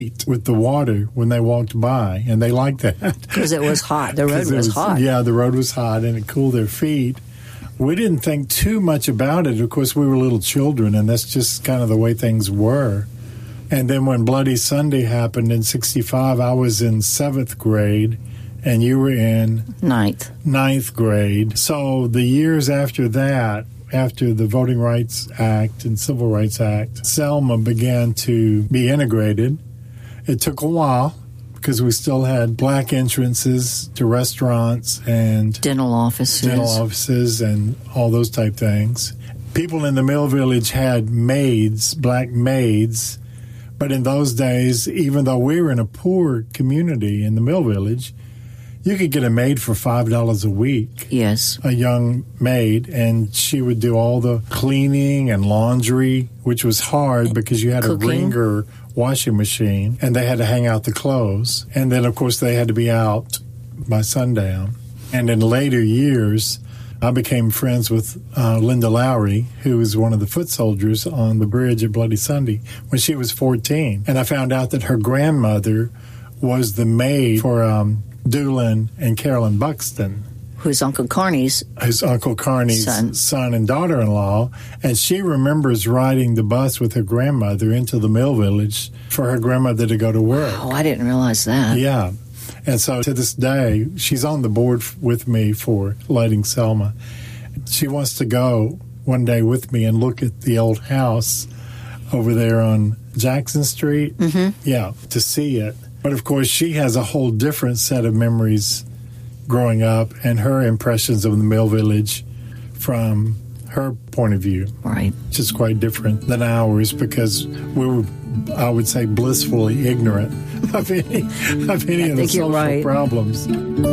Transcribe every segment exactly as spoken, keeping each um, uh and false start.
with the water when they walked by, and they liked that. Because it was hot. The road was, was hot. Yeah, the road was hot, and it cooled their feet. We didn't think too much about it. Of course, we were little children, and that's just kind of the way things were. And then when Bloody Sunday happened in sixty-five, I was in seventh grade, and you were in ninth. Ninth grade. So the years after that, after the Voting Rights Act and Civil Rights Act, Selma began to be integrated. It took a while because we still had black entrances to restaurants and dental offices, dental offices, and all those type things. People in the Mill Village had maids, black maids, but in those days, even though we were in a poor community in the Mill Village, you could get a maid for five dollars a week. Yes. A young maid, and she would do all the cleaning and laundry, which was hard because you had Cooking. a Ringer washing machine, and they had to hang out the clothes. And then, of course, they had to be out by sundown. And in later years, I became friends with uh, Linda Lowry, who was one of the foot soldiers on the bridge at Bloody Sunday when she was fourteen. And I found out that her grandmother was the maid for um, Doolin and Carolyn Buxton, who's Uncle Carney's his Uncle Carney's son. son and daughter-in-law, and she remembers riding the bus with her grandmother into the Mill Village for her grandmother to go to work. Oh, I didn't realize that. Yeah. And so to this day, she's on the board f- with me for Lighting Selma. She wants to go one day with me and look at the old house over there on Jackson Street. Mm-hmm. Yeah, to see it. But, of course, she has a whole different set of memories growing up and her impressions of the Mill Village from her point of view. Right. Which is quite different than ours because we were, I would say, blissfully ignorant of any, of any of the social right. problems.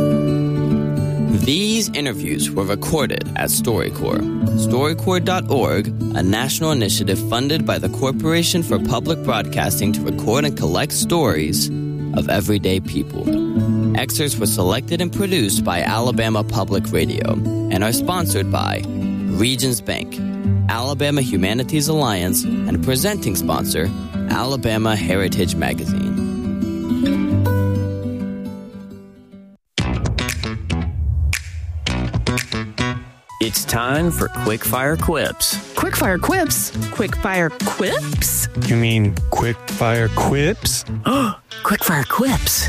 These interviews were recorded at StoryCorps. StoryCorps dot org, a national initiative funded by the Corporation for Public Broadcasting to record and collect stories of everyday people. Excerpts were selected and produced by Alabama Public Radio and are sponsored by Regions Bank, Alabama Humanities Alliance, and presenting sponsor, Alabama Heritage Magazine. It's time for Quickfire Quips. Quickfire Quips? Quickfire Quips? You mean Quickfire Quips? Quickfire Quips.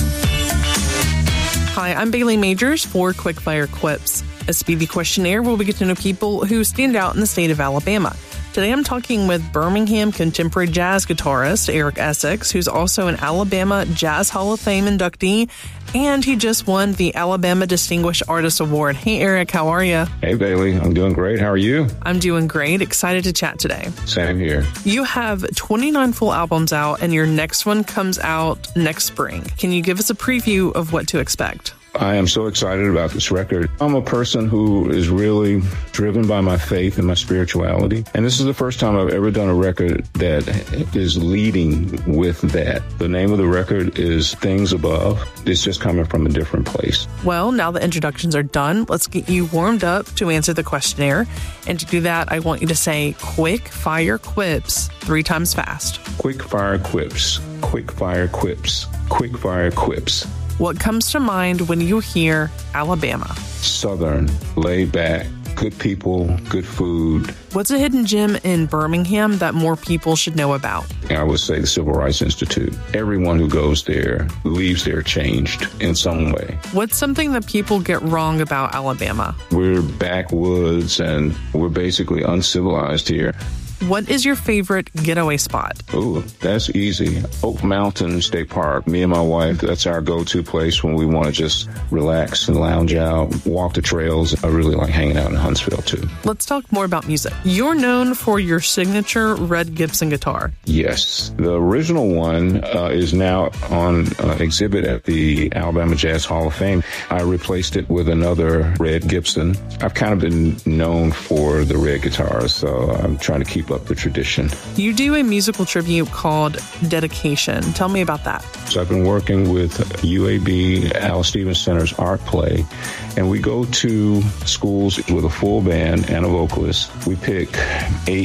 Hi, I'm Bailey Majors for Quickfire Quips, a speedy questionnaire where we get to know people who stand out in the state of Alabama. Today I'm talking with Birmingham contemporary jazz guitarist Eric Essex, who's also an Alabama Jazz Hall of Fame inductee, and he just won the Alabama Distinguished Artist Award. Hey, Eric, how are you? Hey, Bailey. I'm doing great. How are you? I'm doing great. Excited to chat today. Same here. You have twenty-nine full albums out, and your next one comes out next spring. Can you give us a preview of what to expect? I am so excited about this record. I'm a person who is really driven by my faith and my spirituality. And this is the first time I've ever done a record that is leading with that. The name of the record is Things Above. It's just coming from a different place. Well, now the introductions are done. Let's get you warmed up to answer the questionnaire. And to do that, I want you to say quick fire quips three times fast. Quick fire quips. Quick fire quips. Quick fire quips. What comes to mind when you hear Alabama? Southern, laid back, good people, good food. What's a hidden gem in Birmingham that more people should know about? I would say the Civil Rights Institute. Everyone who goes there leaves there changed in some way. What's something that people get wrong about Alabama? We're backwoods and we're basically uncivilized here. What is your favorite getaway spot? Oh, that's easy. Oak Mountain State Park. Me and my wife, that's our go-to place when we want to just relax and lounge out, walk the trails. I really like hanging out in Huntsville, too. Let's talk more about music. You're known for your signature Red Gibson guitar. Yes. The original one uh, is now on uh, exhibit at the Alabama Jazz Hall of Fame. I replaced it with another Red Gibson. I've kind of been known for the red guitars, so I'm trying to keep up the tradition. You do a musical tribute called Dedication. Tell me about that. So I've been working with U A B, Al Stevens Center's art play, and we go to schools with a full band and a vocalist. We pick eight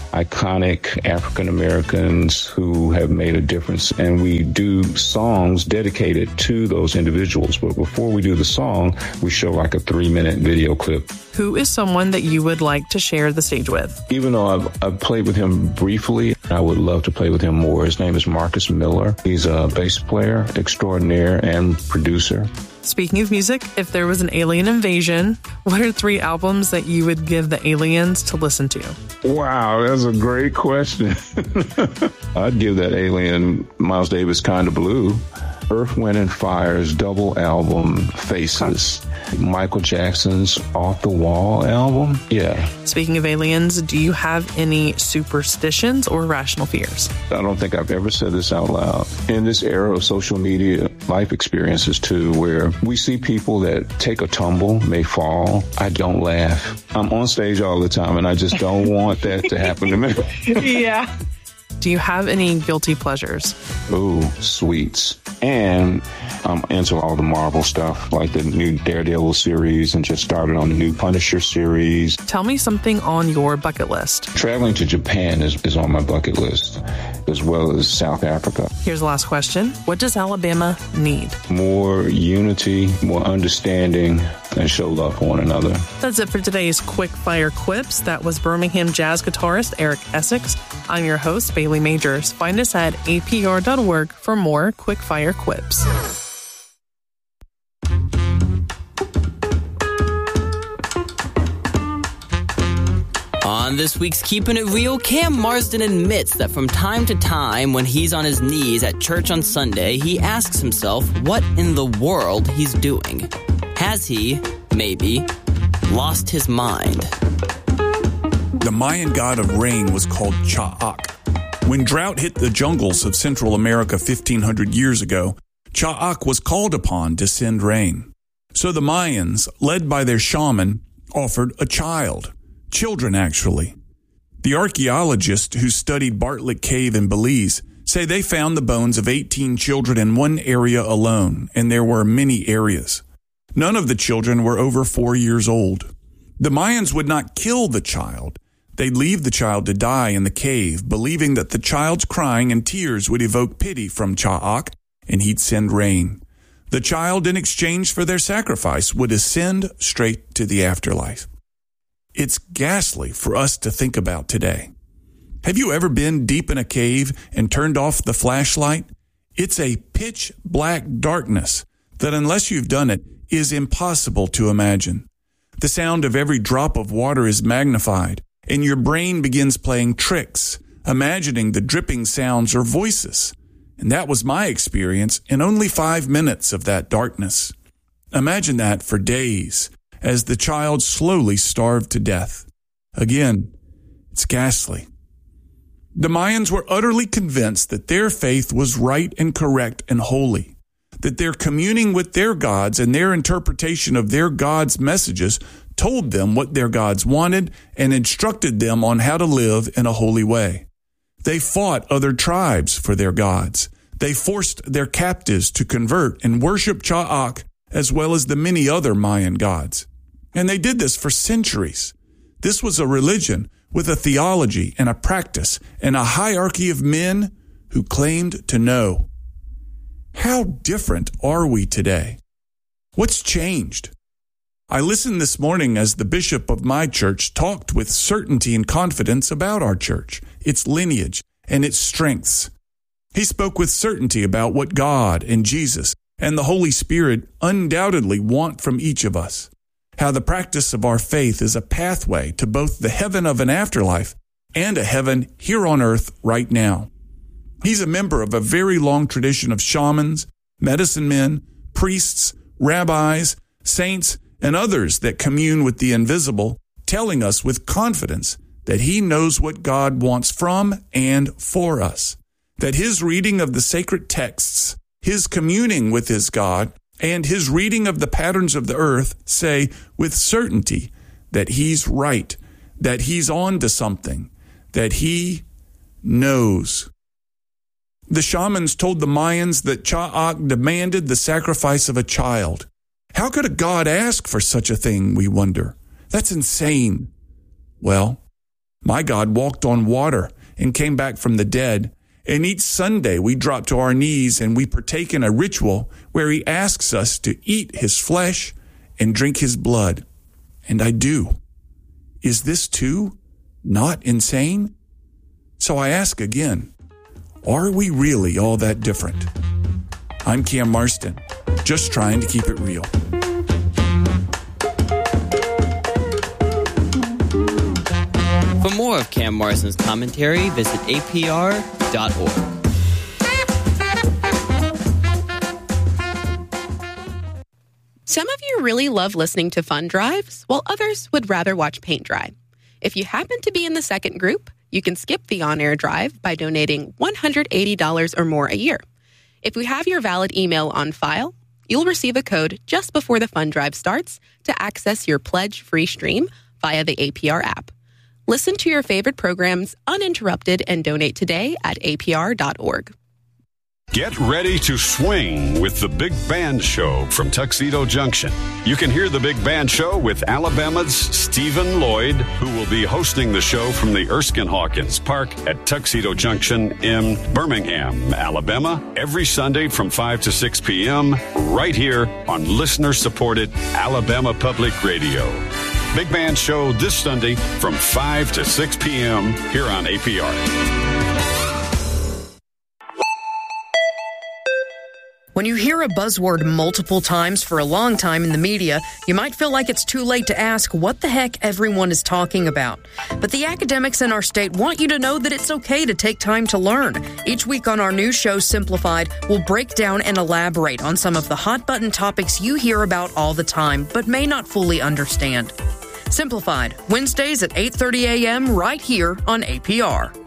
iconic African Americans who have made a difference. And we do songs dedicated to those individuals. But before we do the song, we show like a three minute video clip. Who is someone that you would like to share the stage with? Even though I've, I've played with him briefly, I would love to play with him more. His name is Marcus Miller. He's a bass player extraordinaire and producer. Speaking of music, if there was an alien invasion, what are three albums that you would give the aliens to listen to? Wow, that's a great question. I'd give that alien Miles Davis Kinda Blue. Earth, Wind and Fire's double album, Faces. Michael Jackson's Off the Wall album. Yeah. Speaking of aliens, do you have any superstitions or irrational fears? I don't think I've ever said this out loud. In this era of social media, life experiences too, where we see people that take a tumble, may fall. I don't laugh. I'm on stage all the time, and I just don't want that to happen to me. Yeah. Do you have any guilty pleasures? Ooh, sweets. And I'm into all the Marvel stuff, like the new Daredevil series, and just started on the new Punisher series. Tell me something on your bucket list. Traveling to Japan is, is on my bucket list, as well as South Africa. Here's the last question. What does Alabama need? More unity, more understanding, and show love for one another. That's it for today's Quick Fire Quips. That was Birmingham jazz guitarist Eric Essex. I'm your host, Bailey Majors. Find us at A P R dot org for more Quick Fire Quips. On this week's Keeping It Real, Cam Marsden admits that from time to time when he's on his knees at church on Sunday, he asks himself what in the world he's doing. Has he, maybe, lost his mind? The Mayan god of rain was called Cha'ak. When drought hit the jungles of Central America fifteen hundred years ago, Cha'ak was called upon to send rain. So the Mayans, led by their shaman, offered a child. Children, actually. The archaeologists who studied Bartlett Cave in Belize say they found the bones of eighteen children in one area alone, and there were many areas. None of the children were over four years old. The Mayans would not kill the child. They'd leave the child to die in the cave, believing that the child's crying and tears would evoke pity from Cha'ak, and he'd send rain. The child, in exchange for their sacrifice, would ascend straight to the afterlife. It's ghastly for us to think about today. Have you ever been deep in a cave and turned off the flashlight? It's a pitch black darkness that, unless you've done it, is impossible to imagine. The sound of every drop of water is magnified, and your brain begins playing tricks, imagining the dripping sounds or voices. And that was my experience in only five minutes of that darkness. Imagine that for days, as the child slowly starved to death. Again, it's ghastly. The Mayans were utterly convinced that their faith was right and correct and holy, that their communing with their gods and their interpretation of their gods' messages told them what their gods wanted and instructed them on how to live in a holy way. They fought other tribes for their gods. They forced their captives to convert and worship Cha'ak as well as the many other Mayan gods. And they did this for centuries. This was a religion with a theology and a practice and a hierarchy of men who claimed to know. How different are we today? What's changed? I listened this morning as the bishop of my church talked with certainty and confidence about our church, its lineage, and its strengths. He spoke with certainty about what God and Jesus and the Holy Spirit undoubtedly want from each of us. How the practice of our faith is a pathway to both the heaven of an afterlife and a heaven here on earth right now. He's a member of a very long tradition of shamans, medicine men, priests, rabbis, saints, and others that commune with the invisible, telling us with confidence that he knows what God wants from and for us, that his reading of the sacred texts, his communing with his God, and his reading of the patterns of the earth say with certainty that he's right, that he's on to something, that he knows. The shamans told the Mayans that Cha'ak demanded the sacrifice of a child. How could a god ask for such a thing, we wonder? That's insane. Well, My God walked on water and came back from the dead. And each Sunday we drop to our knees and we partake in a ritual where he asks us to eat his flesh and drink his blood. And I do. Is this too not insane? So I ask again, are we really all that different? I'm Cam Marston, just trying to keep it real. For more of Cam Marston's commentary, visit A P R dot org. Some of you really love listening to fun drives, while others would rather watch paint dry. If you happen to be in the second group, you can skip the on-air drive by donating one hundred eighty dollars or more a year. If we have your valid email on file, you'll receive a code just before the fun drive starts to access your pledge-free stream via the A P R app. Listen to your favorite programs uninterrupted and donate today at A P R dot org. Get ready to swing with the Big Band Show from Tuxedo Junction. You can hear the Big Band Show with Alabama's Stephen Lloyd, who will be hosting the show from the Erskine Hawkins Park at Tuxedo Junction in Birmingham, Alabama, every Sunday from five to six p.m. right here on listener-supported Alabama Public Radio. Big Band Show this Sunday from five to six p.m. here on A P R. When you hear a buzzword multiple times for a long time in the media, you might feel like it's too late to ask what the heck everyone is talking about. But the academics in our state want you to know that it's okay to take time to learn. Each week on our new show, Simplified, we'll break down and elaborate on some of the hot-button topics you hear about all the time, but may not fully understand. Simplified, Wednesdays at eight thirty a.m. right here on A P R.